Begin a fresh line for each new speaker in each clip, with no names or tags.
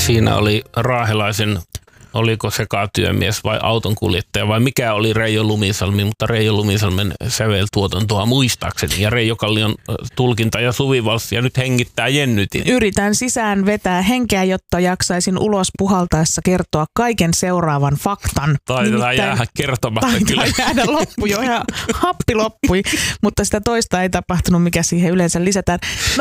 Siinä oli raahelaisen, oliko sekatyömies vai autonkuljettaja vai mikä oli Reijo Lumisalmi, mutta Reijo Lumisalmen säveltuotantoa muistaakseni. Ja Reijo Kallion tulkinta ja Suvivalssi ja nyt hengittää Jennytin.
Yritän sisään vetää henkeä, jotta jaksaisin ulos puhaltaessa kertoa kaiken seuraavan faktan.
Taitaa jäädä kertomatta kyllä.
Taitaa jäädä loppu jo, ihan happi loppui, mutta sitä toista ei tapahtunut, mikä siihen yleensä lisätään. 020317600.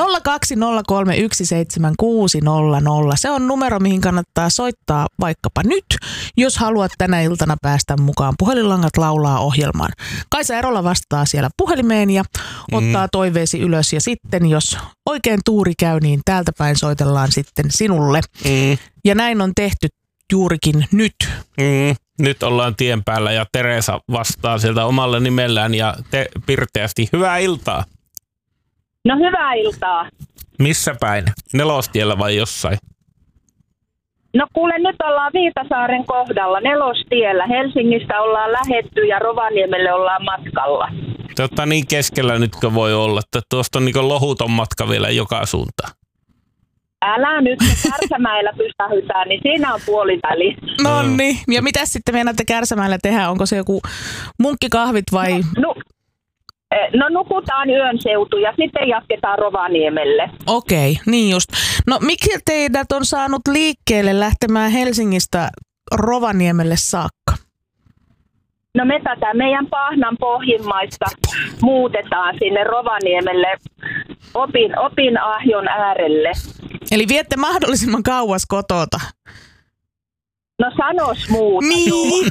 Se on numero, mihin kannattaa soittaa vaikkapa nyt, jos haluat tänä iltana päästä mukaan. Puhelinlangat laulaa ohjelmaan. Kaisa Erola vastaa siellä puhelimeen ja ottaa toiveesi ylös. Ja sitten, jos oikein tuuri käy, niin täältä päin soitellaan sitten sinulle. Ja näin on tehty juurikin nyt.
Nyt ollaan tien päällä ja Teresa vastaa sieltä omalla nimellään ja te pirteästi. Hyvää iltaa.
No hyvää iltaa.
Missä päin? Nelostiellä vai jossain?
No kuule, nyt ollaan Viitasaaren kohdalla, Nelostiellä. Helsingistä ollaan lähetty ja Rovaniemelle ollaan matkalla.
Totta niin keskellä nytkö voi olla, että tuosta on niin lohuton matka vielä joka suuntaan.
Älä nyt, kun Kärsämäellä pysähytään, niin siinä on puoliväli.
Nonni. Ja mitä sitten meinaatte Kärsämäellä tehdä? Onko se joku munkkikahvit vai?
No nukutaan yön seutu ja sitten jatketaan Rovaniemelle.
Okei, niin just. No miksi teidät on saanut liikkeelle lähtemään Helsingistä Rovaniemelle saakka?
No me tätä meidän Pahnan pohjimmaista muutetaan sinne Rovaniemelle opinahjon äärelle.
Eli viette mahdollisimman kauas kotota.
No sanos muuta.
Niin.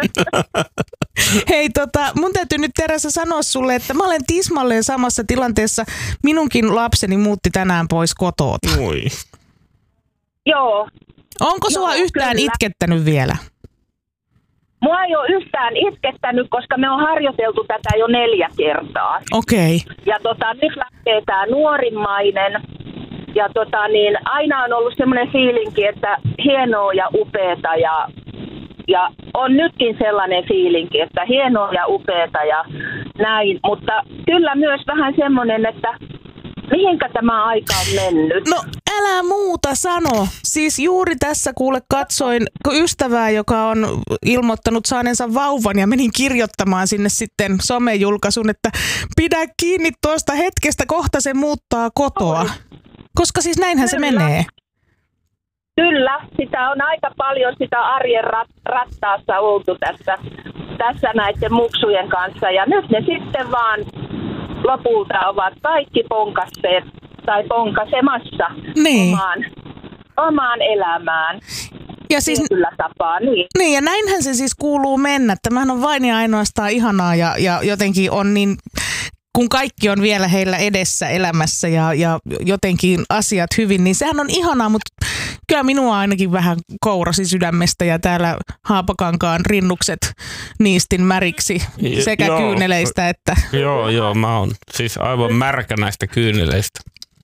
Hei, mun täytyy nyt Teresa sanoa sulle, että mä olen tismalleen samassa tilanteessa. Minunkin lapseni muutti tänään pois kotoota.
Oi.
Joo.
Onko sua yhtään
kyllä
itkettänyt vielä?
Mua ei ole yhtään itkettänyt, koska me on harjoiteltu tätä jo 4 kertaa.
Okei.
Ja nyt lähtee tää nuorimmainen. Ja aina on ollut semmoinen fiilinki, että hienoa ja upeeta ja on nytkin sellainen fiilinki, että hienoa ja upeeta ja näin. Mutta kyllä myös vähän semmoinen, että mihinkä tämä aika on mennyt.
No älä muuta sano. Siis juuri tässä kuule katsoin ystävää, joka on ilmoittanut saaneensa vauvan ja menin kirjoittamaan sinne sitten somejulkaisun, että pidä kiinni tuosta hetkestä, kohta se muuttaa kotoa. Koska siis näinhän se menee.
Kyllä, sitä on aika paljon sitä arjen rattaassa oltu tässä näiden muksujen kanssa. Ja nyt ne sitten vaan lopulta ovat kaikki ponkasseet tai ponkasemassa omaan elämään.
Ja siis,
kyllä tapaa,
niin, ja näinhän se siis kuuluu mennä. Tämähän on vain ja ainoastaan ihanaa ja jotenkin on niin, kun kaikki on vielä heillä edessä elämässä ja jotenkin asiat hyvin, niin sehän on ihanaa, mutta kyllä minua ainakin vähän kourasi sydämestä ja täällä Haapakankaan rinnukset niistin märiksi sekä kyyneleistä että...
Joo, mä oon siis aivan märkä näistä kyyneleistä.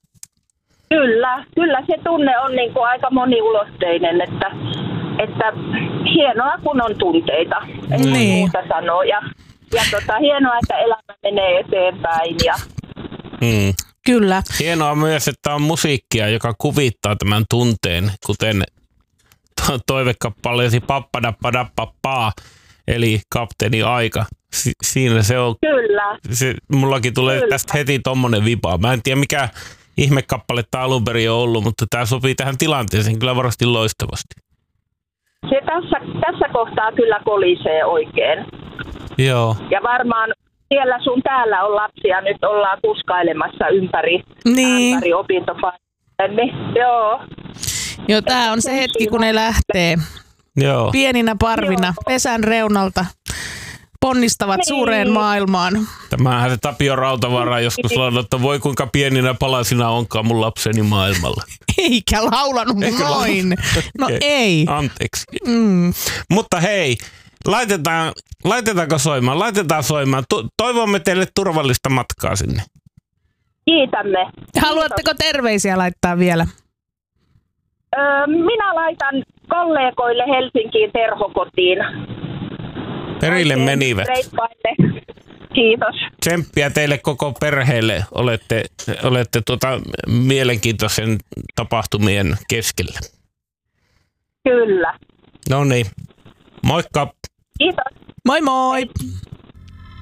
Kyllä se tunne on niin kuin aika moniulotteinen, että hienoa kun on tunteita, ei muuta sanoa. Ja hienoa, että elämä menee eteenpäin.
Kyllä.
Hienoa myös, että on musiikkia, joka kuvittaa tämän tunteen, kuten toivekappaleesi Pappadappadappappaa, eli Kapteeni Aika. Siinä se on.
Kyllä.
Mullakin tulee tästä heti tommonen vipa. Mä en tiedä, mikä ihmekappale tämä alun perin on ollut, mutta tämä sopii tähän tilanteeseen kyllä varmasti loistavasti.
Se tässä kohtaa kyllä kolisee oikein.
Joo.
Ja varmaan siellä sun täällä on lapsia, nyt ollaan kuskailemassa ympäri opintopaikkoja.
Joo, tää on se hetki, kun ne lähtee.
Joo.
Pieninä parvina pesän reunalta ponnistavat suureen maailmaan.
Tämähän se Tapio Rautavaara joskus laulaa, että voi kuinka pieninä palasina onkaan mun lapseni maailmalla.
Eikä laulanut noin. No
okay.
Ei.
Anteeksi. Mutta hei, laitetaanko soimaan? Laitetaan soimaan. Toivomme teille turvallista matkaa sinne.
Kiitämme.
Haluatteko terveisiä laittaa vielä?
Minä laitan kollegoille Helsinkiin Terhokotiin.
Perille menivät.
Kiitos.
Tsemppiä teille koko perheelle. Olette mielenkiintoisen tapahtumien keskellä.
Kyllä.
No niin. Moikka.
Kiitos.
Moi moi!